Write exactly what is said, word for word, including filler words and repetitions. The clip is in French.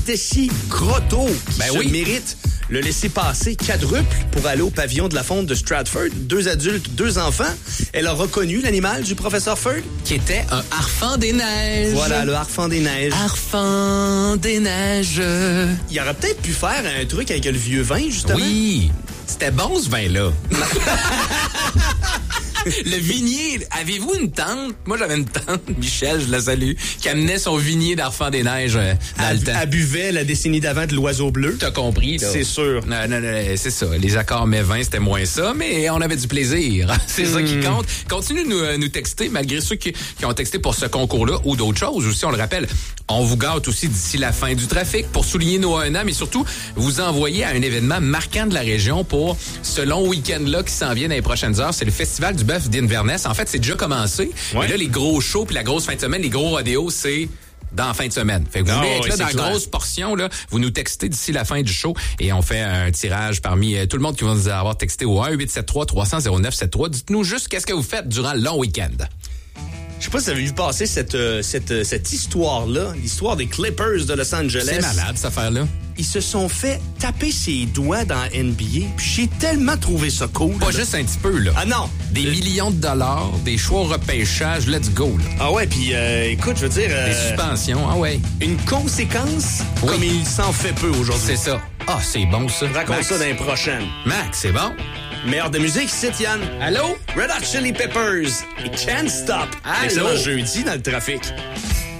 Tessie Grotto qui Ben se oui. mérite le laisser-passer quadruple pour aller au pavillon de la Fonte de Stratford. Deux adultes, deux enfants. Elle a reconnu l'animal du professeur Ferd. Qui était un harfang des neiges. Voilà, le harfang des neiges. Harfang des neiges. Il aurait peut-être pu faire un truc avec le vieux vin, justement. Oui, c'était bon ce vin-là. Le vignier, avez-vous une tante? Moi, j'avais une tante, Michel, je la salue, qui amenait son vignier d'Arfang des Neiges euh, dans Elle, le temps. elle buvait la décennie d'avant de l'oiseau bleu. T'as compris, là. C'est sûr. Non, non, non, c'est ça. Les accords mais vin, c'était moins ça, mais on avait du plaisir. C'est mm. ça qui compte. Continuez de nous, euh, nous texter, malgré ceux qui, qui ont texté pour ce concours-là ou d'autres choses aussi, on le rappelle. On vous gâte aussi d'ici la fin du trafic pour souligner nos un an, mais surtout, vous envoyer à un événement marquant de la région pour ce long week-end-là qui s'en vient dans les prochaines heures. C'est le Festival du bœuf d'Inverness. En fait, c'est déjà commencé. Ouais. Mais là, les gros shows puis la grosse fin de semaine, les gros rodéos, c'est dans la fin de semaine. Fait que vous non, voulez être là ouais, dans la grosse portion, là, vous nous textez d'ici la fin du show et on fait un tirage parmi euh, tout le monde qui va nous avoir texté au un huit sept trois trois cents zéro neuf sept trois. Dites-nous juste qu'est-ce que vous faites durant le long week-end. Je sais pas si vous avez vu passer cette, euh, cette, euh, cette histoire-là, l'histoire des Clippers de Los Angeles. C'est malade, cette affaire-là. Ils se sont fait taper ses doigts dans N B A, puis j'ai tellement trouvé ça cool. Pas là. juste un petit peu, là. Ah non! Des euh... millions de dollars, des choix au repêchage, let's go, là. Ah ouais, puis euh, écoute, je veux dire... Euh, des suspensions, ah ouais. Une conséquence, oui. Comme il s'en fait peu aujourd'hui. C'est ça. Ah, c'est bon, ça. Raconte Max. ça dans les prochaines. Max, c'est bon. Meilleur de musique, c'est Yann. Allô? Red Hot Chili Peppers et Can't Stop. Allô? Excellent jeudi dans le trafic.